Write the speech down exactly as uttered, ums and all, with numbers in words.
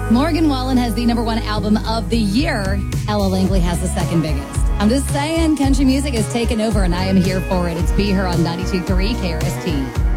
Morgan Wallen has the number one album of the year. Ella Langley has the second biggest. I'm just saying, country music has taken over, and I am here for it. It's Be Her on ninety-two point three K R S T.